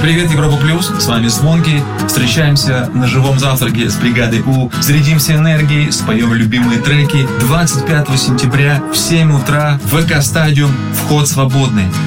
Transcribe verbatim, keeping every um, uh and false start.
Привет, Европа Плюс, с вами Звонки. Встречаемся на живом завтраке с бригадой У. Зарядимся энергией, споем любимые треки. двадцать пятого сентября в семь утра, ВК Стадиум, вход свободный.